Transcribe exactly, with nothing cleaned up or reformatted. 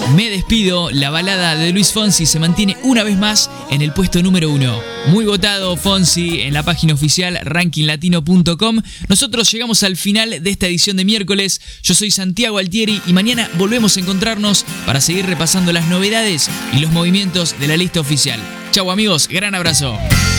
Me despido, la balada de Luis Fonsi se mantiene una vez más en el puesto número uno. Muy votado Fonsi en la página oficial ranking latino punto com. Nosotros llegamos al final de esta edición de miércoles. Yo soy Santiago Altieri y mañana volvemos a encontrarnos para seguir repasando las novedades y los movimientos de la lista oficial. Chau amigos, gran abrazo.